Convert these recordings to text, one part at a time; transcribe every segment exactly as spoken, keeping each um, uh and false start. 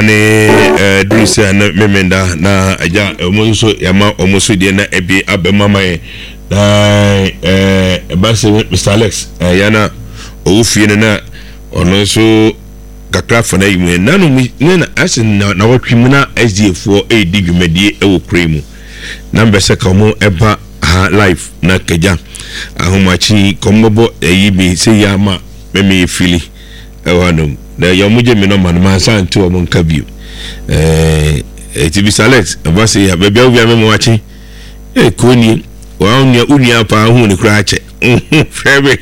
ne eh drisa na memenda na aja omonso yama omoso de na ebi abemama ye na eh base Mister Alex yana owufie na ono so kakra fana yimu na no mi na asin na watwi mu na S D A fo e di dwumadie e wo kremu na mbese ka mo eba ha live na kaja ahomachi kombo eyi bi se yama meme fili e wanum na yomuje me no man man santi o mon kabio eh eti bi Alex abase ya bebia obi amemo wachi e koni wa onia unia pa hu ni kura ache frebe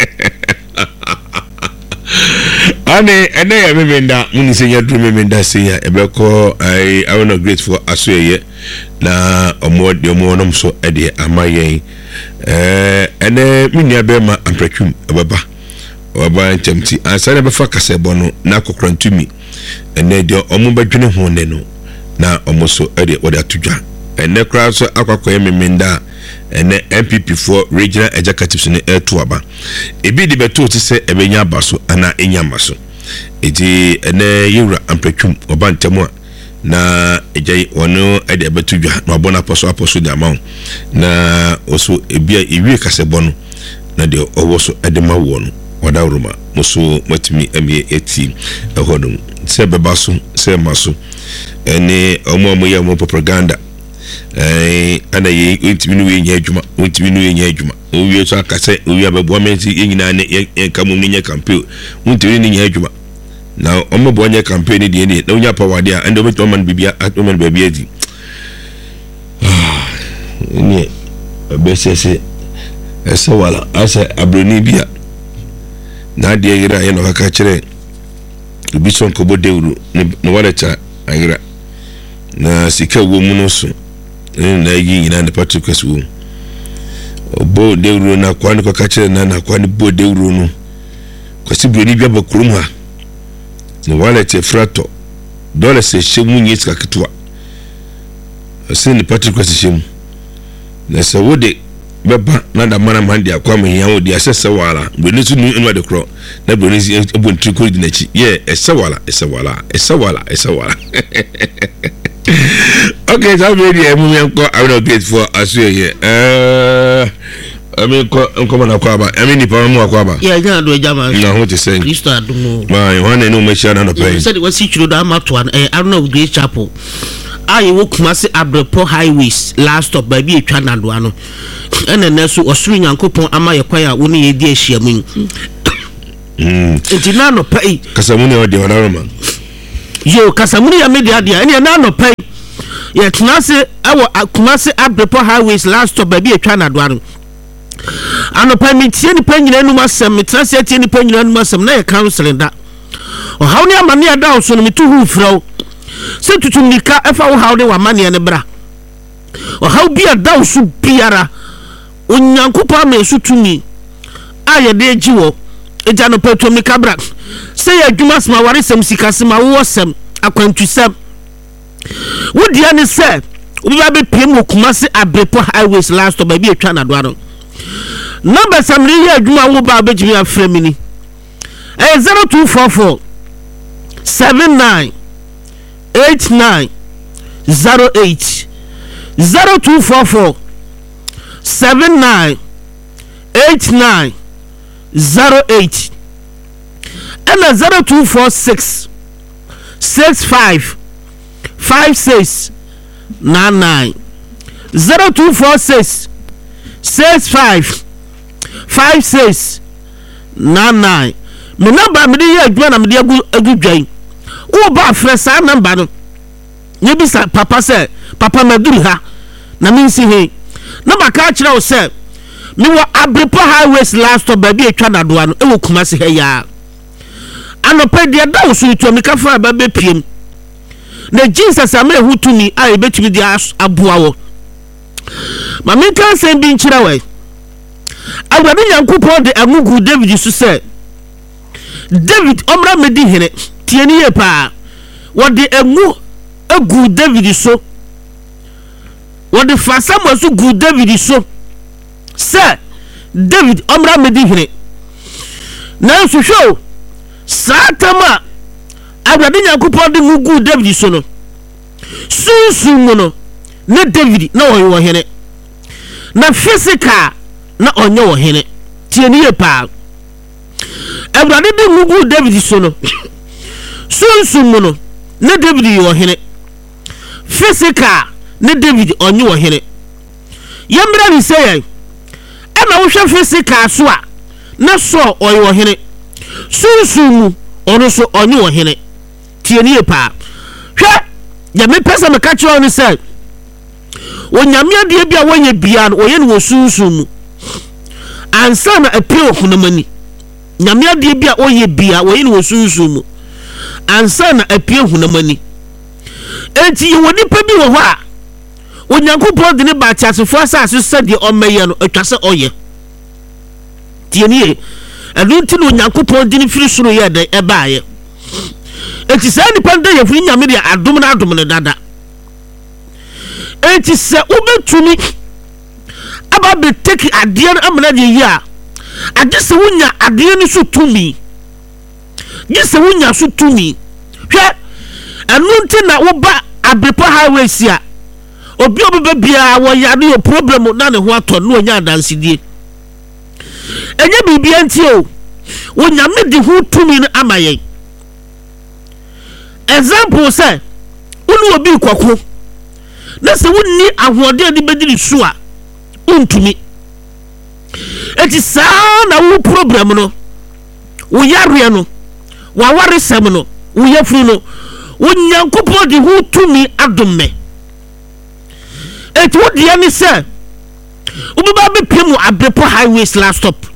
ane ene ya memenda muni senya drum memenda se ya ebeko I I want grateful asoye na omode omo so ede amayen eh ene minia be ma ampretwum ebaba oba ntemti ansane be fa kasebo no na kokrantumi ene de omo badwene ho ne no na omo so ede wode atudwa ene kra so akwakoye memenda ene M P P for regional executives ne etuaba ebi di beto ti se ebenya abaso ana enya maso eti ene yura ampretwum oba ntemu na ejai wono ede betudwa na obona poso aposo de amount na oso ebi ewie kasebo no na de owoso ede ma wono wada roma muso matimi emi eti ehodum se bebaso se maso ene omo omo ya mo propaganda eh ana ye ntimi no enya adwuma ntimi no enya adwuma owie so akase owie ababo amenti yenyina ne enkamu nya campaign ntimi no enya adwuma na omo bo nya campaign ni de na onya pa wade a ende obeto man bibia atoman babia di ni besese ese wala asa abroni bia na de yira ye no ka kire bison ko bo dewru no wala cha ayira na sika wo mu no so na yi nyina ne patrick wo bo dewru na kwani ko ka kire na na kwani bo dewru no kwasi broni bia bakurum ha no wala che frato dole se shemu nyitska kitwa se ne patrick kwasi shemu na se wode beba na da mana mandi akwa me yan wodi asese wala broni su nu enu de kro na broni si ebon triko di nachi ye ese wala ese wala ese wala ese wala okay so we dey mu me ko I will get for aso ye eh I mean ko ko na kwa ba I mean ni pa mu akwa ba yeah ga do jama na ho te sen Kristo adumo ma yohane no me sha na no pay said we see chiro da mato an eh Arnold Grace Chapel ayi wo Kumasi Abrepo highways last stop ba bi etwa na do ano ene na so osuru nyankopon ama ye kwa ya wo ne ye di ahia mu mm enti na no pay kasamu ne odi wala ma yo kasamu ya media dia ene na no pay ye tunase awo Kumasi Abrepo highways last stop ba bi etwa na do ano ano pa mi tie ni pa nyina nu masem mi tunase tie ni pa nyina nu masem na ye counseling da o hawo ne amane ya da so no mi tu hu frau se tutumika efa wo hawo de wa mane ne bra o hawo bia da so biara onyankopa ma esu tumi aye de giwo eja no petomika bra se ya adwuma sma ware sem sikasema wo sem akwantusem wo dia ne se obi ba be piem Kumasi Abrepo highways last stop ba bi etwa na do ado number samri ya adwuma wo ba be jimi afre mini eh zero two four four seven nine eight nine zero eight zero two four four seven nine eight nine zero eight and zero two four six six five five six nine nine zero two four six six five five six nine nine. Me number me dey adwa na me dey agu agudwan wo ba fresa number no nye bi sa papa say papa maduru ha na me nsi he na maka kire wo say me wo Abrepo highways last stop ba bi etwa na doa no e wo Kumasi he ya anope de da wo so to me ka fa ba be piem na Jesus ama ehutuni a e betumi di aboa wo ma me kan say bi nkira we awade Yankopon de agugu David so say David omra medi hene tieni ye pa wode emu egu David so wode fasa maso gu David so se David omra medi hene na so show satama awurade nyankopɔn de mu gu David so no sunsun mu no na David na ɔyɛ wɔ hene na physical na ɔnyɛ wɔ hene tie ne yɛ paa awurade de mu gu David so no sunsun mu no na David yɛ wɔ hene physical na David ɔnyɛ wɔ hene yɛmmra ne sɛ yɛn ɛna wohwɛ physical so a na Saul ɔyɛ wɔ hene sunsun mu ɔno so ɔnyɛ wɔ hene tie ne yɛ paa hwɛ yɛ mepɛ sɛ meka kyerɛ ne sɛ onyame adeɛ bi a wɔyɛ bia no ɔyɛ no wɔ sunsun mu ansa na apie honamani nyame adeɛ bi a ɔyɛ bia wɔyɛ no wɔ sunsun mu ansa na apie honamani enti yɛ wɔ nipa bi wɔ hɔ a onyankopɔn de ne ba tiasefo asase sɛ deɛ ɔmmɛyɛ no atwa sɛ ɔyɛ tie ne yɛ ɛno nti na onyankopɔn de ne firi soro yɛ dɛ ɛbaayɛ enti saa nipa no da yɛfiri nyame deɛ adom no adom no dada enti sɛ wobɛtumi aba bɛteki adeɛ no amana deɛ yi a agye sɛ wonya adeɛ no so tumi gye sɛ wonya so tumi hwɛ ɛno nti na woba Abrepɔ highway si a obi obeba biara wɔyɛ no yɛ problem na ne ho atɔ no ɔnya adansedie ɛnyɛ biribia nti o wonyame de ho tumi no ama yɛn example sɛ wone obi kwako na sɛ wonni ahoɔden de bɛdi ne so a wontumi eti saa na wo problem no wo yareɛ no waware sɛm no wo yafuru no wonyankopɔn de ho tumi adom me eti wo deɛ ne sɛ wobɛba bɛpia mu Abrepɔ highways last stop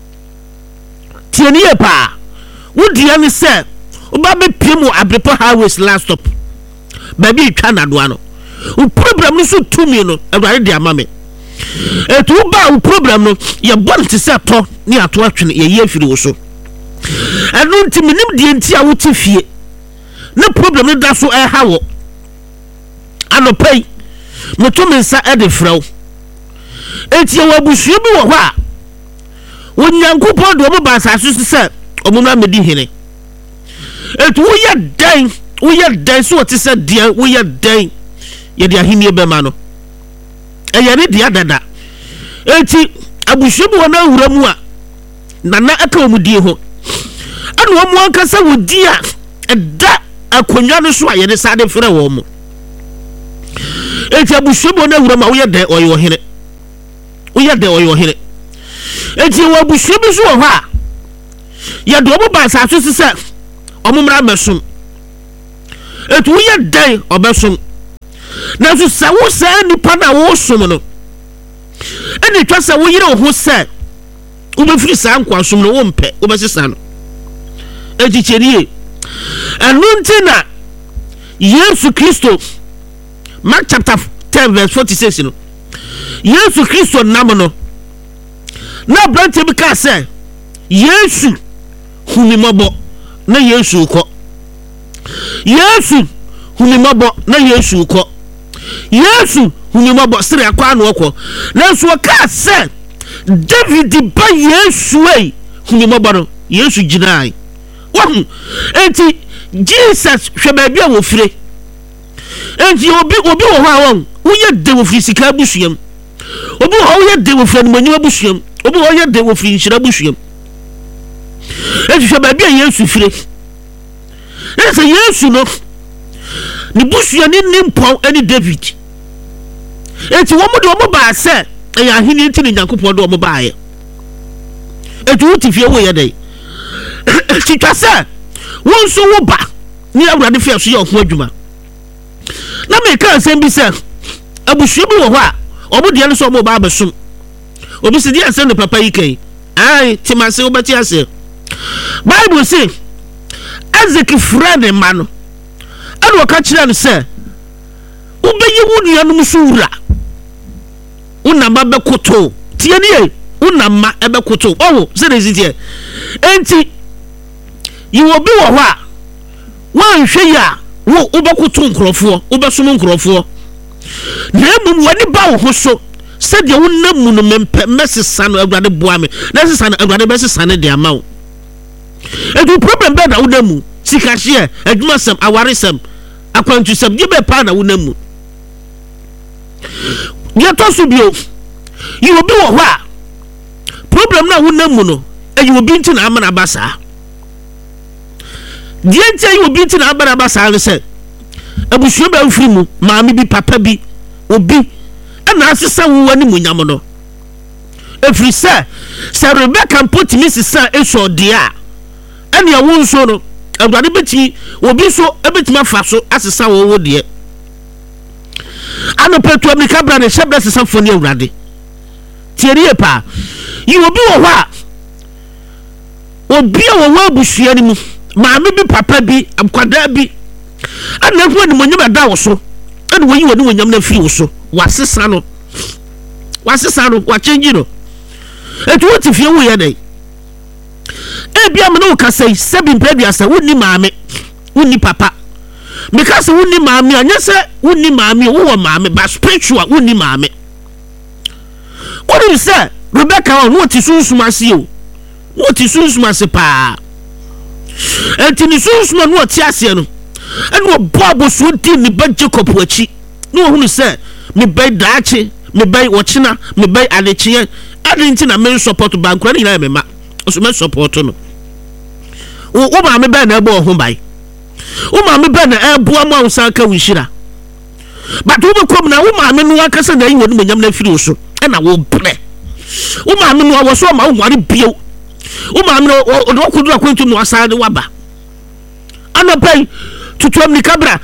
tie ne yɛ paa wo deɛ ne sɛ wobɛba bɛpia mu Abrepɔ highways last stop baabi etwa nadoa no wo problem no so tumi no awurade de ama me eti wo ba wo problem no yɛ bɔ te sɛ tɔ ne ato atwene yɛ yɛ afiri wo so ɛno nti menim deɛ nti a wote fie ne problem no da so ɛha wo anɔpai meto me nsa ɛde frɛ wo eti yɛ wɔ abusua bi wɔ hɔ a onyankopɔn de ɔmo ba asase so sɛ ɔmo na medi hene eti woyɛ dɛn woyɛ dɛn so wɔte sɛ deɛ woyɛ dɛn yɛde ahenni bɛma no ɛyɛ ne deɛ dada eti abusua bi wɔ na awura mu a nana aka wɔn die ho ɛna wɔn ankasa wɔ di a ɛda akonnwa no so a yɛde saa de frɛ wɔn mo eti abusua bi wɔ na awura mu a woyɛ dɛn ɔyɛ ɔhene woyɛ dɛn ɔyɛ ɔhene eti wɔ abusua bi so wɔ hɔ a yɛde wɔn ba asase so sɛ ɔmo mmara mɛsom eti woyɛ dɛn ɔbɛsom nanso sɛ wo saa nipa na wo som no ɛne twa sɛ woyere wo ho sɛ wobɛfiri saa nkwasom no wompɛ wobɛsesa no eti kyɛnie ɛno nti na Yesu Kristo Mark chapter ten verse forty-six no Yesu Kristo nam no na aberante bi kaa sɛ Yesu hunimɔbɔ na Yesu kɔ Yesu hunimɔbɔ na Yesu kɔ Yesu hunimɔbɔ sere akɔ ano kɔ nanso ɔkaa sɛ David ba Yesu ei hunimɔbɔ no Yesu gyinae wɔn enti Jesus hwɛ baabi a wɔfire enti obi obi wɔ hɔ a wɔn woyɛ de wɔfiri sika abusuam obi wɔ hɔ woyɛ de wɔfiri animonyam abusuam obi wɔ hɔ woyɛ de wɔfiri nhyira abusuam enti hwɛ baabi a Yesu fire ɛsɛ Yesu no ne busua ne ne mpɔn ɛne David enti wɔn de wɔn baa sɛ ɛyɛ ahenni nti ne Nyankopɔn de wɔn baayɛ enti wote fie wo yɛ dɛ titwa sɛ wɔn nso wo ba ne awurade fie so yɛ ɔho adwuma na meka nsɛm bi sɛ abusua bi wɔ hɔ a ɔmo deɛ no sɛ ɔmo ba abɛsom obi sɛ deɛ asɛm ne papa yi kan ai timase wobɛte ase Bible sɛ Isaac frɛ ne ma no ɛna ɔka kyerɛ no sɛ wobɛyi wo nuanom so wura wo nama bɛkoto tie ne wo nama ɛbɛkoto ɔwo sɛ ne sitiɛ enti yiwɔ bi wɔ hɔ a wɔanhwɛ yi a wo wobɛkoto nkurɔfoɔ wobɛsom nkurɔfoɔ na mmom w'ani ba wo ho so sɛdeɛ wonam mu no mempɛ mɛsesa no awurade boa me na sesa no awurade bɛsesa no de ama wo enti problem bɛɛ da wonam mu sikahye adwuma sem aware sem akwantu sem ye be pa na wonamu ye to so bio yi obi wo ho a problem na wonamu no e yi obi nti na amana basa die nti yi obi nti na amana basa le se abusuo ba mfiri mu maami bi papa bi obi ana asesa wo ani munyam no efiri se se Rebecca put me sisa eso dia ene ya wo nso no awurade beti obi so ebetima fa so asesa wo wo de ano petu amika bra ne shebra sesa foni awurade tierie pa yi obi wo ho a obi wo wo abusua ni mu maami bi papa bi abkwada bi ana ho ni monyam da wo so ene wo yi wo ni monyam na firi wo so wasesa no wasesa no wa change no etu wo ti fie wo ye dai e bia me no ka sei sebi mpedua se wonni maame wonni papa because wonni maame anya se wonni maame wo wo maame ba spiritual wonni maame wonni se Rebecca on wo ti sunsuma se o wo ti sunsuma se pa enti ni sunsuma no ti ase no ene obo so di ni ba Jacob wachi no hunu se me bai daache me bai wochina me bai adechie adenti na men support bankura ni na me ma so me support no wo ma me ba na ebo ho bai wo ma me ba na ebo am ansa ka wishira but wo bekom na wo ma me no aka se na yi woni manyam na firi so e na wo bre wo ma me no wo so ma wo ware bio wo ma me no wo kudu akwantu no asade waba ana pai tutuam ni kabra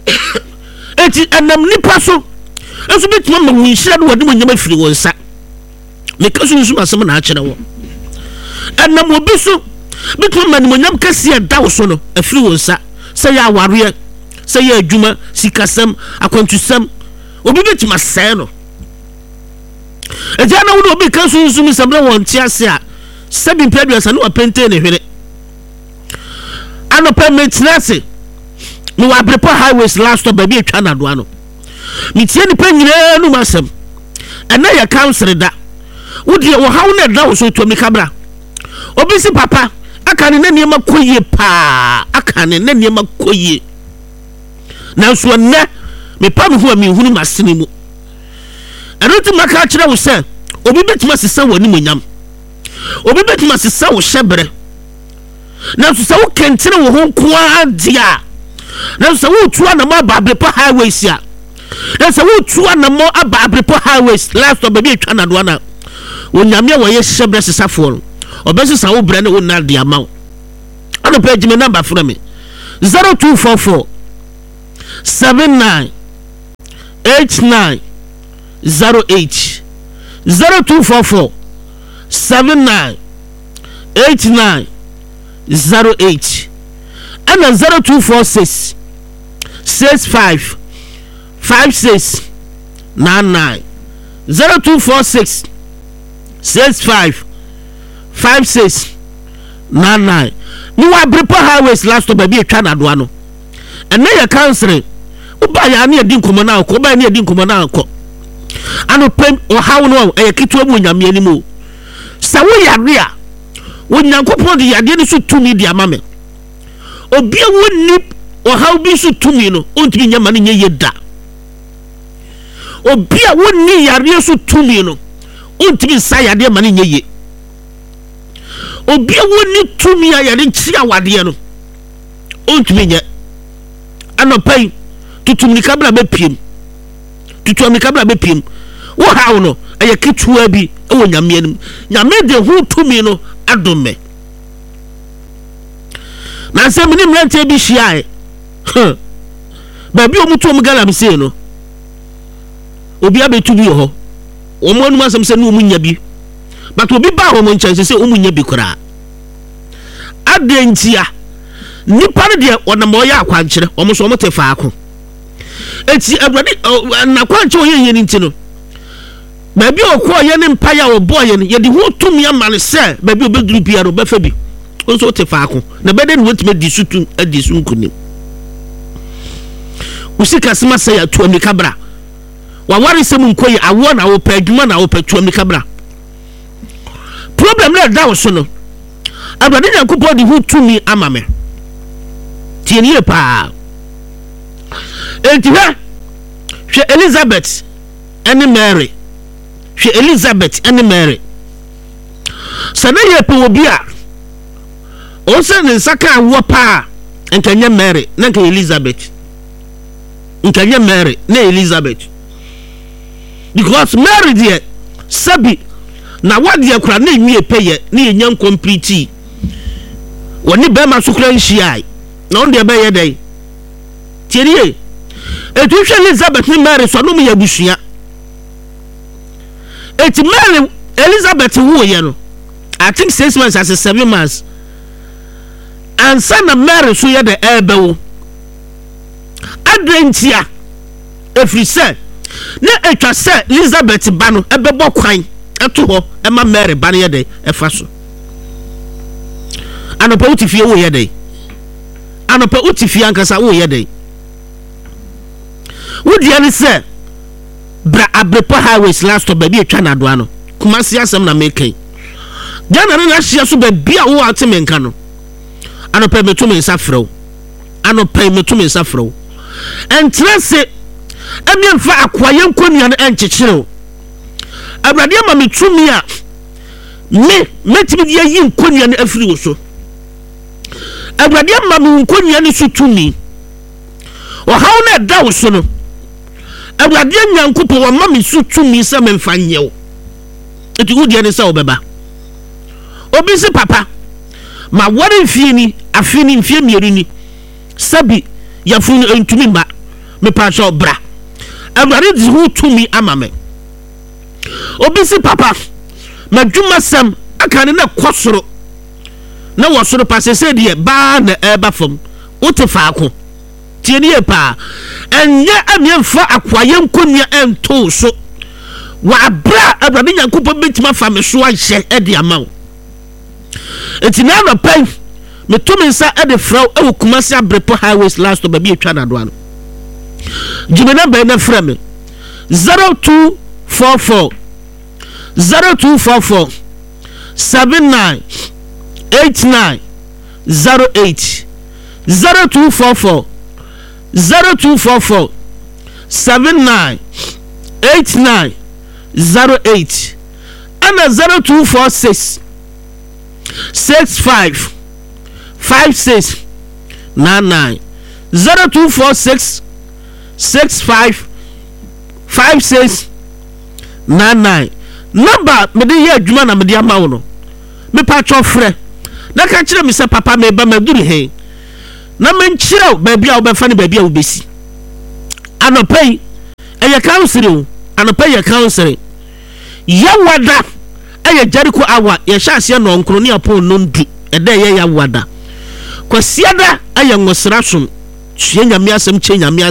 eti anam nipa so enso betima ma wishira no wodi manyam afiri wonsa me kaso nsu masem na akere wo anam obi so betima ma nimonyam kase da wo so no afiri wonsa se ya aware se ya adwuma sikasem akwantusem obi betima se no eja na wo obi kaso nsu mi sabra won tiase a sebi pedua sa no apente ne hwere ano permit nase mi wa prepo highways last stop baby atwa na do ano mi tie ni pa nyina nu masem ena ya council da wodi wo hawo na da wo so to mi kabra obi si papa aka ne nane ma koye pa aka ne nane ma koye na so ne me pa me hu mi hunu masene mu eroti maka kire wo se obi betima sesa woni monyam obi betima sesa wo hyebre na so se wo kentire wo ho koa dia na so wo tuwa na ma babrepo highways ya na so wo tuwa na mo ababrepo highways last of baby atwa na do na onyame wo ye hyebre sesa fo no obesi sa wo bre na wo na dia ma ano page me number from me zero two four four seven nine eight nine zero eight zero two four four seven nine eight nine zero eight and zero two four six six five five six nine nine zero two four six six five five six nine nine. Ni wa brepo highways last to baby atwa na do ano ene ya council uba ya na edi nkomo na ko ba na edi nkomo na ko ano pem o hawo no e kitu mu nyame ani mu sa wo yare a wo nyankopon de yade ni so tumi di amame obi a woni o hawo bi so tumi no ontimi nyama ne nye da obi a woni yare so tumi no ontimi sa yade ma ne nye obi a woni tumi a yare nchi awade no ontimi nye anopai tutumni kabla be piem tutumni kabla be piem wo hawo no eye kitua bi e wo nyame anim nyame de hu tumi no adome na se mini mrante bi hia e ba bi omutu om galam se no obi abetu bi ho omo anu asem se no omunya bi but obi ba ho mo nchan se omunya bi kura adentia nipa ne de onam oya akwankire omo so omo te faako eti awrade na kwanche oye yeni ntino baby okọ ye ne mpa ya oboye ye de hu tumi amane se baby obeduru bia ro ba fa bi onso te faako na bede ne wotime di sutu adi sunkunim usika sima se ya tuamni kabra wa wari se mu nkoyi awo na wo pa adwuma na wo pa tuamni kabra problem na da wo so no abade nyankopɔ de hu tumi amame tienie pa entiwa hwe Elizabeth and Mary hwe Elizabeth and Mary sana ye pe obi a o se ne saka wo pa enkanya Mary na nka Elizabeth enkanya Mary na Elizabeth because Mary there sabi na wadi akura na enwie peye na enyan complete woni be ma sukura nhia na on de be ye dai tirie etu hwe Elizabeth ni Mary so no me yabusua eti Mary Elizabeth wo ye no I think six months as seven months and son of Mary so ye the elbow adrentia efri se na etwa se Elizabeth ba no ebebo kwan eto ho ema Mary ba no ye de efa so anopa utifie wo ye de anopa utifie ankasa wo ye de wodi ani se bra abrepo highways last to baby etwa na do ano kumasi asem na mekan Jana na hia so ba bia wo ateme nka no anopa metumi nsafrew anopa metumi nsafrew entrance ememfa akwaye nkonua no enkyekyerew abrade ma metumi a me metimi dia yi nkonua no afiri wo so abrade ma me nkonua no so tumi o hawo na da wo so no abrade nyankopo wa ma me so tumi se memfa nyew eti wodi ani se wo beba obi se papa ma wore mfie ni afini mfie mieru ni sabi ya funu entumi ba me pa cho bra abrade di hu tumi ama me obi se papa ma dwuma sam aka ne na kwosoro na wosoro pa se se de ba na eba fam wote faako tie ne pa enye amiemfa akwaye nkonia ento so wa abra abrade nyankopɔ betima fa me so ahye e de amawo eti na no pen me to me nsa e de fraw e Kumasi Abrepo highways last to baby etwa na do ano jimena be na fra me zero two four four zero two four four seven nine eight nine zero eight zero two four four zero two four four seven nine eight nine zero eight and zero two four six six five five six nine nine zero two four six six five five six nine nine number me dey here adwuma na me dey amawo no me pa twa frɛ na ka kire me se papa me ba maduri he na me nkire ba bia wo be fa ne ba bia wo besi anopai eye council anopai ye council ya wada eye Jericho awa ye hya ase no nkro ne apon no ndu ede ye ya wada kwasiada eye ngosra som tue nyame asem che nyame